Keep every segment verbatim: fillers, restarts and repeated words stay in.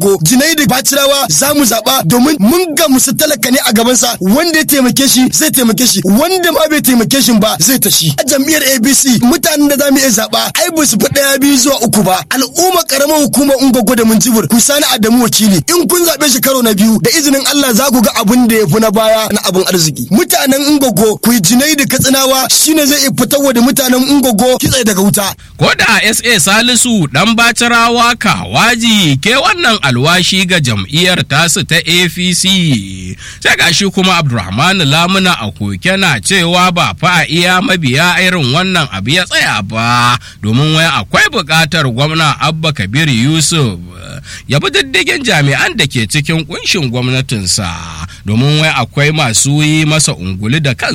ko Junaidu Bacirawa za mu zaɓa domin mun ga musu talaka ne a gabansa, wanda ya taimake shi zai taimake shi, wanda ma bai taimake shi ba zai tashi. A jam'iyyar A B C mutanen da za mu iya zaɓa ai ba su fi ɗaya biyu zuwa uku ba. Al'umma ƙaramar hukumar Ungwaggo da Minjibir ku Sani Adamu wakili, in kun zaɓe shi karo na biyu da izinin Allah za ku ga abin da ya fi na baya na abin arziki. Mutanen Ungwaggo ku yi Junaidu Katsinawa shine zai iya fitarwa da mutanen Ungwaggo kitse daga wuta. Ko da S A Salisu dan Bacirawa Kawaji ke wannan alwashi ga jam'iyyar tasu ta A P C, sai gashi kuma Abdulrahman Lamuna a koke na cewa ba fa a iya mabiya irin wannan abu ya tsaya ba, domin wai akwai buƙatar gwamna Abba Kabir Yusuf ya bi diddigin jami'an da ke cikin kunshin gwamnatinsa, domin wai akwai masu yi masa unguli da kan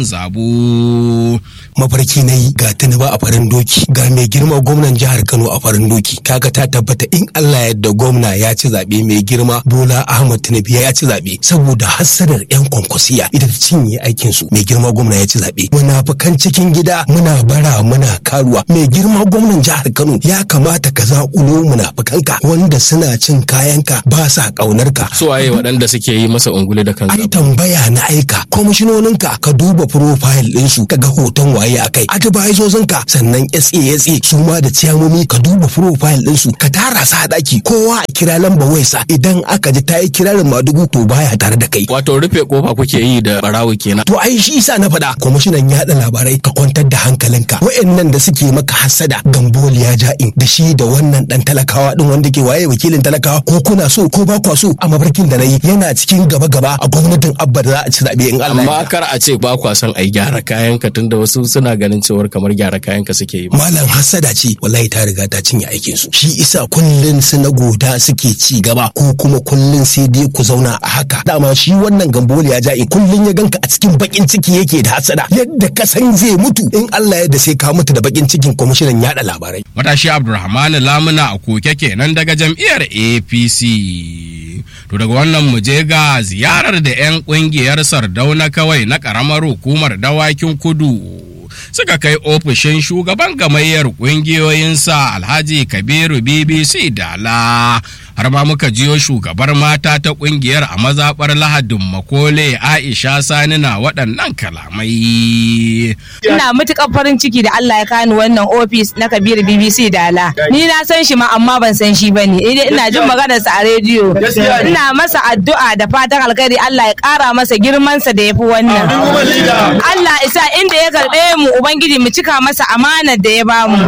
zabo. Mafarki na yi ga Tinubu a farin doki, ga mai girma gwamnan jihar Kano a farin doki, kaga ta tabbata in Allah yadda gwamna ya ci zaɓe, mai girma Bola Ahmad Tinubu ya ci zaɓe, saboda hassadar yan kwankwasiya ita ta cinye aikin su. Mai girma gwamna ya ci zaɓe, munafukan cikin gida muna bara muna karuwa. Mai girma gwamnan jihar Kano ya kamata ka zaƙulo munafukanka wanda suna cin kayanka ba sa ƙaunarka. Su waye waɗanda suke yi masa ungulu da kan ai tambaya na aika kwamishinoninka, ka duba profile ɗinsu ka ga hoton waye a kai, advisors-ka, sannan S A S A su ma da ciyamomi ka duba profile ɗinsu, ka tara su a ɗaki, kowa a kira lamba waisa, idan aka ji ta yi kirarin Madugu to baya tare da kai. Wato rufe kofa kuke yi da barawo kenan. To ai shi isa na faɗa kwamishinan yaɗa labarai ka kwantar da hankalinka, wa'annan da suke maka hassada Gamboliya Ja'in da shi da wannan dan talakawa din wanda ke waye wakilin talakawa, ko kuna so ko ba kwa so, a mafarkin da nayi yana cikin gaba gaba a gwamnatin Abba da za a ci zabe in Allah. Amma kar a ce ba kwa son ai gyara kayanka, tunda wasu suna ganin cewar kamar gyara kayanka suke yi. Malam hassada ce wallahi ta riga ta cinye aikin su, shi isa kullun su na goda suke ci gaba, ko kuma kullun sai dai ku zauna a haka. Dama shi wannan Gamboliya Ja'i kullun ya ganka a cikin bakin ciki yake da hassada, yadda ka san zai mutu in Allah yadda sai ka mutu da bakin cikin kwamishinan yada labarai. Matashi Abdulrahman Lamuna a koke kenan daga jam'iyyar A P C. To daga wannan mu je ga ziyarar da 'yan kungiyar Sardauna kawai na karamar hukumar Dawakin Kudu suka kai ofishin shugaban gamayyar kungiyoyinsa Alhaji Kabiru B B C Dala. Har ma muka jiyo shugabar mata ta kungiyar a mazaɓar Lahadin Makole Aisha Sani na waɗannan kalamai. Ina matuƙar farin ciki da Allah ya kani wannan ofis na Kabiru B B C Dala. Ni na san shi ma amma ban san shi bane. Ina jin maganarsa a rediyo. Ina masa addu'a da fatan alkhairi Allah ya ƙara masa girmansa da yafi wannan. Allah isa inda ya karɓe mu Ubangiji mu cika masa amanar da ya bamu.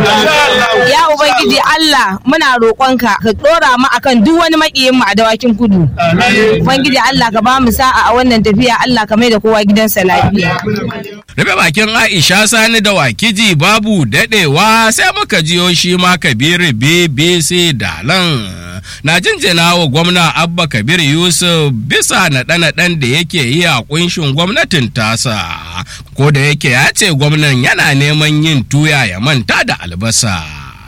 Ya Ubangiji Allah muna roƙonka ka ɗora mu akan duk wani makiyin mu a Dawakin Kudu. Ubangiji Allah ka ba mu sa'a a wannan tafiya, Allah ka mai da kowa gidansa lafiya. Rufe bakin Aisha Sani da Wakiji babu dadewa sai muka jiyo shi ma Kabiru B B C Dalan na jinjina wa gwamna Abba Kabir Yusuf bisa naɗe-naɗen da yake yi a kunshin gwamnatin tasa, ko da yake ya ce gwamnan yana neman yin tuya ya manta da albasa.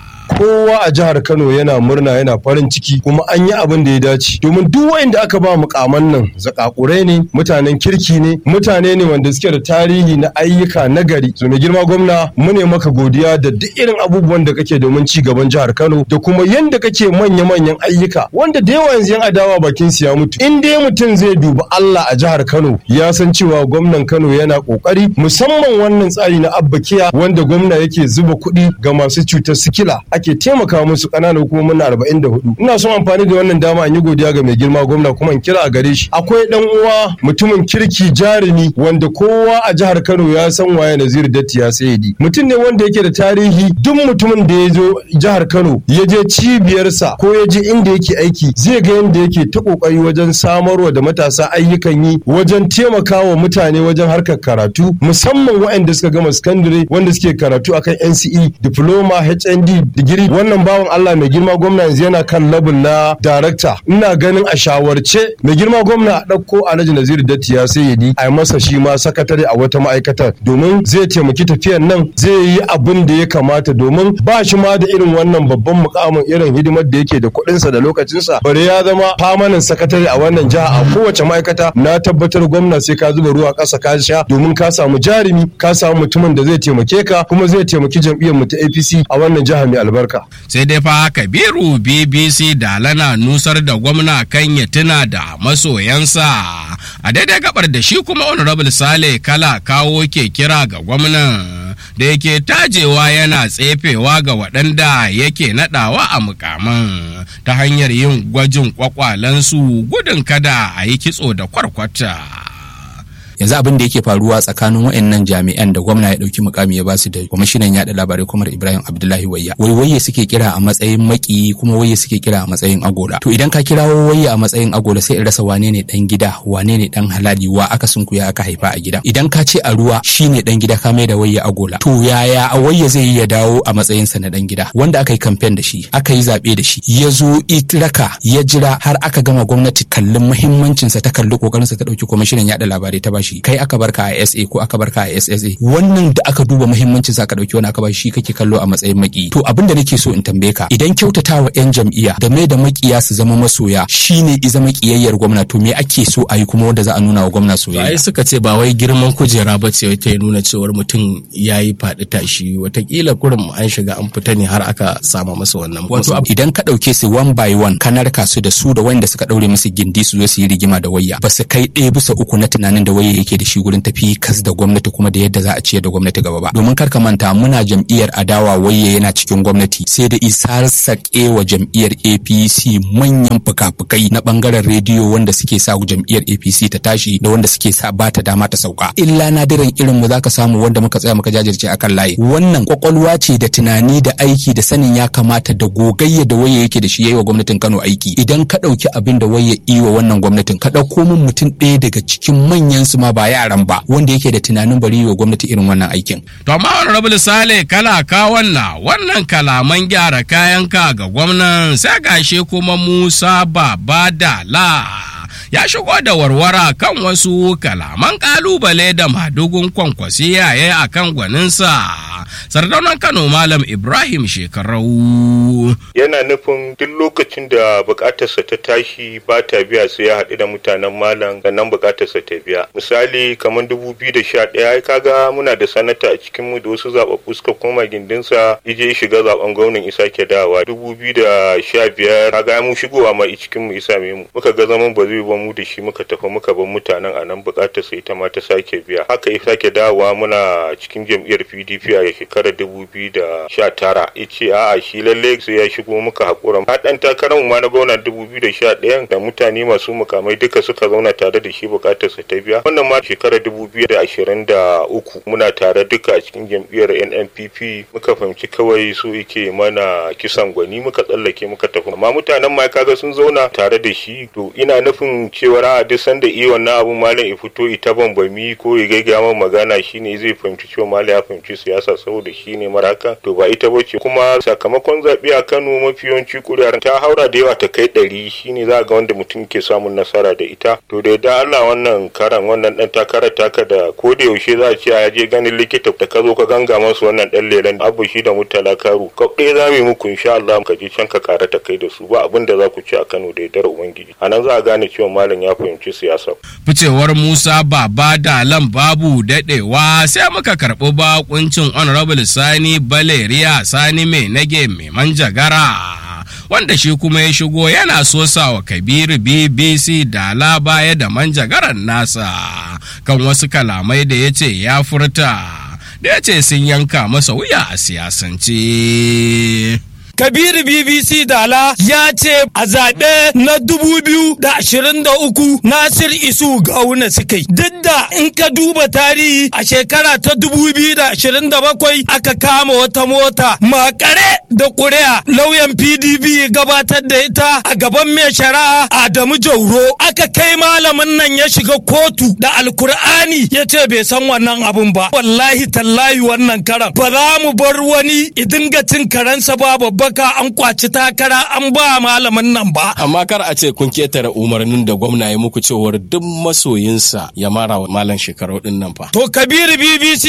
Kowa a jihar Kano yana murna, yana farin ciki, kuma an yi abin da ya dace, domin duk wanda aka ba mukaman nan zakakurai ne, mutanen kirki ne, mutane ne wanda suke da tarihi na ayyuka nagari. So mai girma gwamna mu ne maka godiya da duk irin abubuwan da kake domin ci gaban jihar Kano, da kuma yanda kake manya-manyan ayyuka wanda da yawa yanzu yan adawa bakin su ya mutu. In dai mutum zai dubi Allah a jihar Kano ya san cewa gwamnan Kano yana kokari, musamman wannan tsari na Abba Kiya wanda gwamna yake zuba kuɗi ga masu cutar sikila, ake taimaka musu ƙananan hukumomin na arba'in da hudu. Ina son amfani da wannan dama in yi godiya ga mai girma gwamna kuma in kira a gare shi. Akwai dan uwa mutumin kirki jarumi wanda kowa a jihar Kano ya san waye Nazir Datti ya Sayyidi. Mutum ne wanda yake da tarihi, duk mutumin da ya zo jihar Kano ya je cibiyarsa ko ya je inda yake aiki zai ga yadda yake ta kokari wajen samarwa da matasa ayyukan yi, wajen taimakawa mutane wajen harkar karatu, musamman waɗanda suka gama sakandare wanda suke karatu akan N C E, diploma, H N D, digiri. Wannan bawan Allah mai girma gwamna yanzu yana kan level na director. Ina ganin a shawarce mai girma gwamna a ɗauko Alhaji Naziru Datti ya Sayyidi a yi masa shi ma sakatare a wata ma'aikatar, domin zai taimaki tafiyan nan, zai yi abin da ya kamata, domin ba shi ma da irin wannan babban mukamin irin hidimar da yake da kuɗinsa da lokacinsa, bare ya zama famanin sakatare a wannan jiha a kowace ma'aikata. Na tabbatar gwamna sai ka zuba ruwa ƙasa ka sha, domin ka samu jarumi, ka samu mutumin da zai taimake ka kuma zai taimaki jam'iyyar mu ta A P C a wannan jiha mai albarka. albarka. Sai dai fa Kabiru B B C Dala na nusar da gwamna kan ya tuna da masoyansa a daidai gabar da shi kuma Honorable Sale Kala Kawo ke kira ga gwamnan da yake tajewa yana tsefewa ga waɗanda yake naɗawa a mukaman ta hanyar yin gwajin kwakwalansu gudun kada a yi kitso da kwarkwata. yanzu abin da yake faruwa tsakanin wayannan jami'an da gwamna ya dauki mukami ya basu da kwamishinan yada labarai kuma Ibrahim Abdullahi Wayya wai waye suke kira a matsayin maki kuma waye suke kira a matsayin agola. To idan ka kirawo wayya a matsayin agola sai in rasa wane ne dan gida wane ne dan halali wa aka sunkuya aka haifa a gida. Idan ka ce a ruwa shine dan gida ka mai da wayya agola to yaya a wayya zai yi ya dawo a matsayin sa na dan gida wanda aka yi campaign da shi aka yi zabe da shi ya zo itraka ya jira har aka gama gwamnati kallon muhimmancin sa ta kalli kokarin sa ta dauki kwamishinan yada labarai ta bashi kai aka barka a S A ko aka barka a S S A wannan da aka duba muhimmancin sa ka dauki wani aka bashi shi kake kallo a matsayin maki. To abin da nake so in tambaye ka idan kyautatawa yan jam'iyya da mai da makiya su zama masoya shine i zama kiyayyar gwamna to me ake so a yi kuma wanda za a nuna wa gwamna soyayya. Ai suka ce ba wai girman kujera ba ce ta nuna cewar mutum yayi faɗi tashi watakila kurum an shiga an fita ne har aka sama masa wannan. Wato idan ka dauke su one by one ka narka su da su da wanda suka daure musu gindi su zo su yi rigima da wayya ba su kai ɗaya bisa uku na tunanin da wayya yake da shi gurin tafi kas da gwamnati kuma da yadda za a ciyar da gwamnati gaba ba. Domin kar ka manta muna jam'iyyar adawa wayya yana cikin gwamnati sai da isar sake wa jam'iyyar A P C manyan fuka-fukai na bangaren rediyo wanda suke sa jam'iyyar A P C ta tashi da wanda suke sa ba ta dama ta sauka. Illa nadiran irin mu zaka samu wanda muka tsaya muka jajirce akan layi. Wannan kwakwalwa ce da tunani da aiki da sanin ya kamata da gogayya da wayya yake da shi yayi wa gwamnatin Kano aiki. Idan ka dauki abin da wayya yi wa wannan gwamnatin ka dauko min mutum ɗaya daga cikin manyan su ma ba yaran ba wanda yake da tunanin bari wa gwamnati irin wannan aikin. To amma Honorable Sale Kala ka wannan wannan kalaman gyara kayanka ga gwamnan sai gashe kuma Musa Baba Dala ya shigo da warwara kan wasu kalaman kalubale da madugun kwankwasiya yayi akan gwaninsa Sardaunan Kano Malam Ibrahim Shekarau. Yana nufin duk lokacin da bukatarsa ta tashi ba ta biya sai ya haɗu da mutanen malam sannan bukatarsa ta biya. Misali kamar dubu biyu da sha ɗaya ai kaga muna da sanata a cikin mu da wasu zaɓaɓɓu suka koma gindinsa ije shiga zaɓen gwamnan isa ke dawa. dubu biyu da sha biyar kaga mu shigowa ma cikin mu isa mu muka ga zaman ba zai ba mu da shi muka tafi muka bar mutanen a nan bukatarsa ita ma ta sake biya. Haka ya sake dawowa muna cikin jam'iyyar P D P a shekarar dubu biyu da sha tara ya ce a'a shi lalle sai ya shigo muka haƙura. Haɗan takarar ma na gwamna dubu biyu da sha ɗaya da mutane masu mukamai duka suka zauna tare da shi bukatarsa ta biya. Wannan ma shekarar dubu biyu da ashirin da uku muna tare duka a cikin jam'iyyar N N P P muka fahimci kawai so yake mana kisan gwani muka tsallake muka tafi. Amma mutanen ma kaga sun zauna tare da shi to ina nufin cewa a duk sanda iya wannan abun malam ya fito ita bambami ko ya gaigaya man magana shine zai fahimci cewa malam ya fahimci siyasa saboda shi ne maraka to ba ita bace. Kuma sakamakon zaɓe a Kano mafi yawanci ƙuri'ar ta haura da yawa ta kai ɗari shine za ga wanda mutum ke samun nasara da ita. To da yadda Allah wannan karan wannan ɗan takarar taka da ko da yaushe za a ce a je ganin likita da ka zo ka ganga masu wannan ɗan lelen abu shi da mutala karu ka ɗaya za mu yi muku insha Allah ka je can ka ƙara ta kai da su ba abin da za ku ci a Kano da yardar Ubangiji. A nan za a gane cewa malam ya fahimci siyasa. Ficewar Musa Baba Dalan babu daɗewa sai muka karɓi bakuncin Honorable Sani Baleriya Sani mai nage mai manjagara wanda shi kuma ya shigo yana sosa wa Kabiru B B C Dala baya da manjagaran nasa kan wasu kalamai da ya ce ya furta da ya ce sun yanka masa wuya a siyasance. Kabiru B B C Dala ya ce a zaɓe na dubu biyu da ashirin da uku Nasir Isu Gawuna suka yi. Duk da in ka duba tarihi a shekara ta dubu biyu da ashirin da bakwai aka kama wata mota makare da ƙuri'a lauyan P D P gabatar da ita a gaban mai shari'a Adamu Jauro. Aka kai malamin nan ya shiga kotu da Alkur'ani ya ce bai san wannan abun ba. Wallahi tallahi wannan karan ba za mu bar wani idinga cin karensa ba babba ka an kwaci takara an ba malamin nan ba. Amma kar a ce kun ketare umarnin da gwamna ya muku cewar duk masoyinsa ya mara wa malam Shekarau din nan fa. To Kabiru B B C